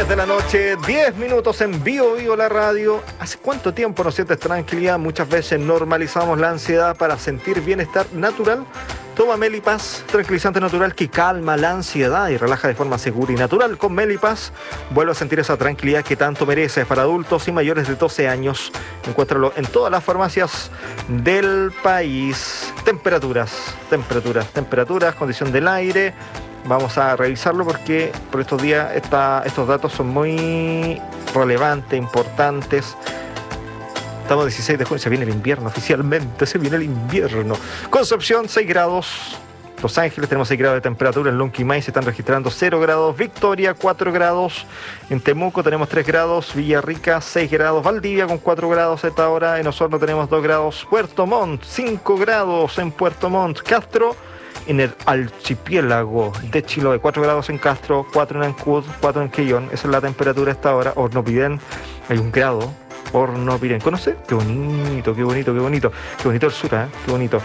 de la noche, 10 minutos en Bio la radio. ¿Hace cuánto tiempo no sientes tranquilidad? Muchas veces normalizamos la ansiedad para sentir bienestar natural. Toma Melipaz, tranquilizante natural que calma la ansiedad y relaja de forma segura y natural. Con Melipaz vuelve a sentir esa tranquilidad que tanto mereces. Para adultos y mayores de 12 años, encuéntralo en todas las farmacias del país. Temperaturas, condición del aire. Vamos a revisarlo porque por estos días estos datos son muy relevantes, importantes. Estamos 16 de junio, se viene el invierno oficialmente, se viene el invierno. Concepción, 6 grados. Los Ángeles, tenemos 6 grados de temperatura. En Lonquimay se están registrando 0 grados. Victoria, 4 grados. En Temuco tenemos 3 grados. Villarrica, 6 grados. Valdivia con 4 grados a esta hora. En Osorno tenemos 2 grados. Puerto Montt, 5 grados en Puerto Montt. Castro, en el archipiélago de Chiloé, 4 grados en Castro, 4 en Ancud, 4 en Quellón. Esa es la temperatura a esta hora. Hornopirén, hay 1 grado. Hornopirén, ¿conoce? Qué bonito el sur, qué bonito.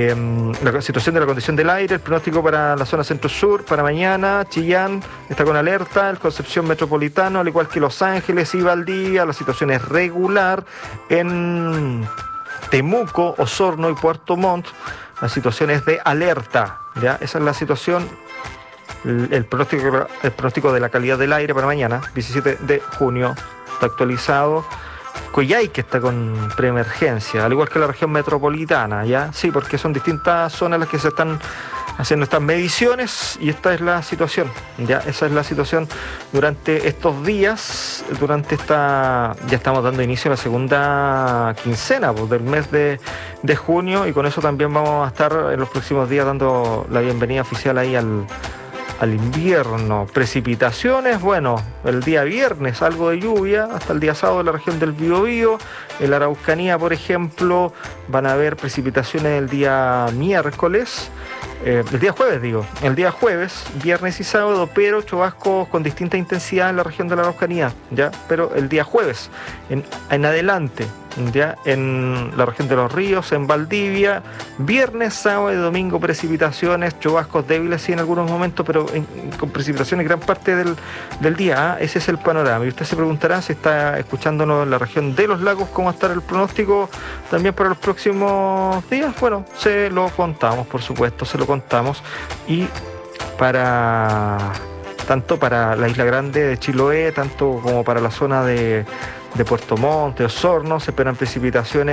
La situación de la condición del aire, el pronóstico para la zona centro-sur, para mañana. Chillán está con alerta, el Concepción Metropolitano, al igual que Los Ángeles y Valdivia. La situación es regular. En Temuco, Osorno y Puerto Montt, la situación es de alerta, ¿ya? Esa es la situación, el pronóstico de la calidad del aire para mañana, 17 de junio, está actualizado. Coyhaique está con preemergencia, al igual que la región metropolitana, ¿ya? Sí, porque son distintas zonas las que se están haciendo estas mediciones y esta es la situación, ¿ya? Esa es la situación durante estos días, ya estamos dando inicio a la segunda quincena del mes de junio y con eso también vamos a estar en los próximos días dando la bienvenida oficial ahí al invierno. Precipitaciones, bueno, el día viernes algo de lluvia, hasta el día sábado en la región del Biobío. En la Araucanía, por ejemplo, van a haber precipitaciones el día miércoles, el día jueves, viernes y sábado, pero chubascos con distinta intensidad en la región de la Araucanía, ¿ya? Pero el día jueves, en adelante, ¿ya? En la región de Los Ríos, en Valdivia, viernes, sábado y domingo precipitaciones, chubascos débiles sí en algunos momentos, pero con precipitaciones gran parte del día, Ese es el panorama. Y usted se preguntará si está escuchándonos en la región de Los Lagos, cómo va a estar el pronóstico también para los próximos días. Bueno, se lo contamos, por supuesto, y tanto para la Isla Grande de Chiloé, tanto como para la zona de Puerto Montt, de Osorno, se esperan precipitaciones